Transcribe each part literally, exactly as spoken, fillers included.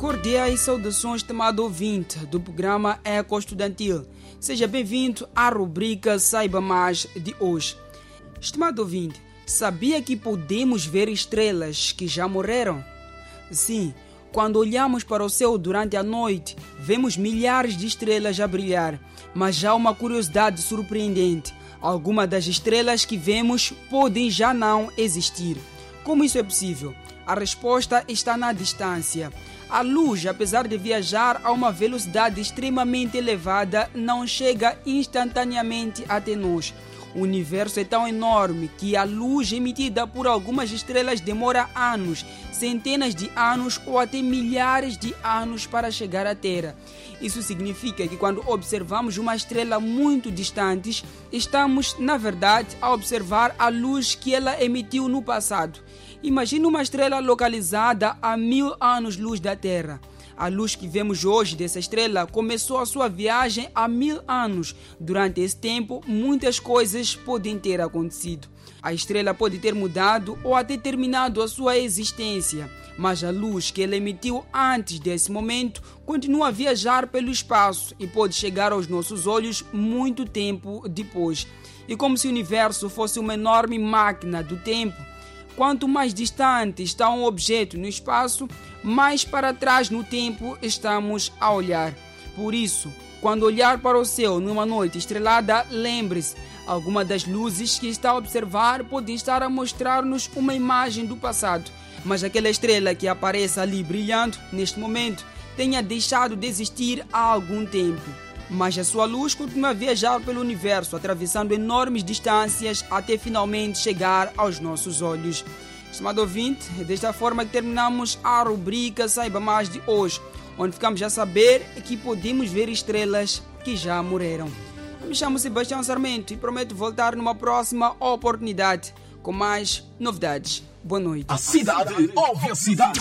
Cordiais saudações, estimado ouvinte do programa Eco Estudantil. Seja bem-vindo à rubrica Saiba Mais de hoje. Estimado ouvinte, sabia que podemos ver estrelas que já morreram? Sim, quando olhamos para o céu durante a noite, vemos milhares de estrelas a brilhar. Mas há uma curiosidade surpreendente. Algumas das estrelas que vemos podem já não existir. Como isso é possível? A resposta está na distância. A luz, apesar de viajar a uma velocidade extremamente elevada, não chega instantaneamente até nós. O universo é tão enorme que a luz emitida por algumas estrelas demora anos, centenas de anos ou até milhares de anos para chegar à Terra. Isso significa que quando observamos uma estrela muito distante, estamos, na verdade, a observar a luz que ela emitiu no passado. Imagine uma estrela localizada a mil anos-luz da Terra. A luz que vemos hoje dessa estrela começou a sua viagem há mil anos. Durante esse tempo, muitas coisas podem ter acontecido. A estrela pode ter mudado ou até terminado a sua existência, mas a luz que ela emitiu antes desse momento continua a viajar pelo espaço e pode chegar aos nossos olhos muito tempo depois. E como se o universo fosse uma enorme máquina do tempo, quanto mais distante está um objeto no espaço, mais para trás no tempo estamos a olhar. Por isso, quando olhar para o céu numa noite estrelada, lembre-se, alguma das luzes que está a observar podem estar a mostrar-nos uma imagem do passado, mas aquela estrela que aparece ali brilhando neste momento tenha deixado de existir há algum tempo. Mas a sua luz continua a viajar pelo universo, atravessando enormes distâncias até finalmente chegar aos nossos olhos. Estimado ouvinte, é desta forma que terminamos a rubrica Saiba Mais de hoje, onde ficamos a saber que podemos ver estrelas que já morreram. Eu me chamo Sebastião Sarmento e prometo voltar numa próxima oportunidade com mais novidades. Boa noite. A cidade ouve a cidade.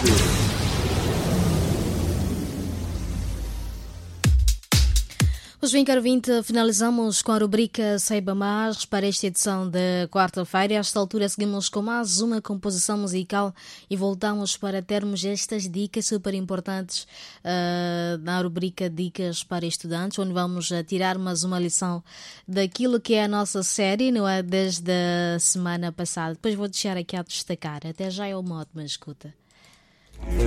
Pois bem, caro vinte, finalizamos com a rubrica Saiba Mais para esta edição de quarta-feira. A esta altura seguimos com mais uma composição musical e voltamos para termos estas dicas super importantes uh, na rubrica Dicas para Estudantes, onde vamos uh, tirar mais uma lição daquilo que é a nossa série, não é? Desde a semana passada. Depois vou deixar aqui a destacar. Até já é o modo, mas escuta.